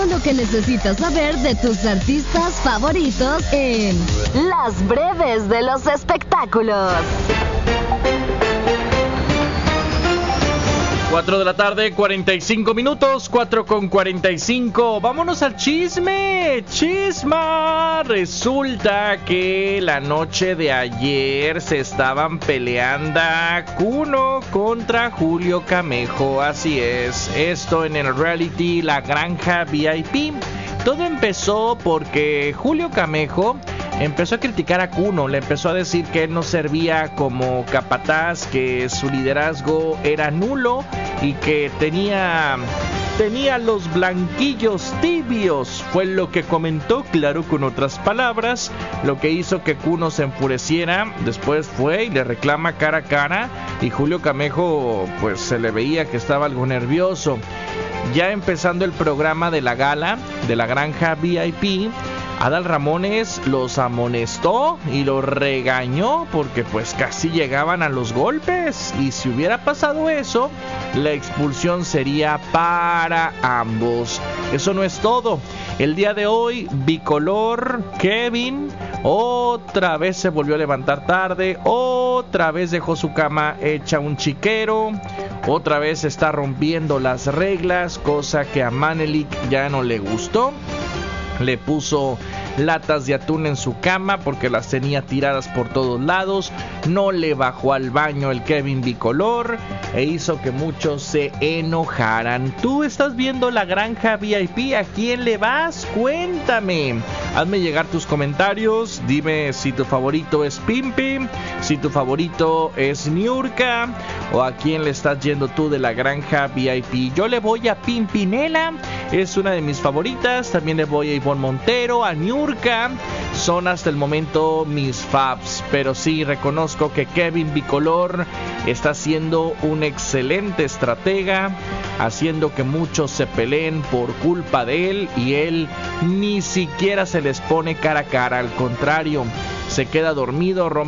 todo lo que necesitas saber de tus artistas favoritos en Las Breves de los Espectáculos. 4 de la tarde, 45 minutos, 4:45. Vámonos al chisme. Chisma. Resulta que la noche de ayer se estaban peleando Kuno contra Julio Camejo. Así es. Esto en el reality La Granja VIP. Todo empezó porque Julio Camejo empezó a criticar a Kuno, le empezó a decir que él no servía como capataz, que su liderazgo era nulo y que tenía los blanquillos tibios. Fue lo que comentó, claro, con otras palabras, lo que hizo que Kuno se enfureciera. Después fue y le reclama cara a cara y Julio Camejo pues se le veía que estaba algo nervioso. Ya empezando el programa de la gala de La Granja VIP, Adal Ramones los amonestó y los regañó porque pues casi llegaban a los golpes, y si hubiera pasado eso, la expulsión sería para ambos. Eso no es todo. El día de hoy, bicolor Kevin otra vez se volvió a levantar tarde, otra vez dejó su cama hecha un chiquero, otra vez está rompiendo las reglas, cosa que a Manelik ya no le gustó. Le puso latas de atún en su cama porque las tenía tiradas por todos lados. No le bajó al baño el Kevin bicolor e hizo que muchos se enojaran. Tú estás viendo La Granja VIP. ¿A quién le vas? Cuéntame. Hazme llegar tus comentarios. Dime si tu favorito es Pimpi, si tu favorito es Niurka, o a quién le estás yendo tú de La Granja VIP. Yo le voy a Pimpinela, es una de mis favoritas. También le voy a Ivonne Montero, a Niurka. Son hasta el momento mis faves, pero sí reconozco que Kevin bicolor está siendo un excelente estratega, haciendo que muchos se peleen por culpa de él, y él ni siquiera se les pone cara a cara, al contrario, se queda dormido, rompe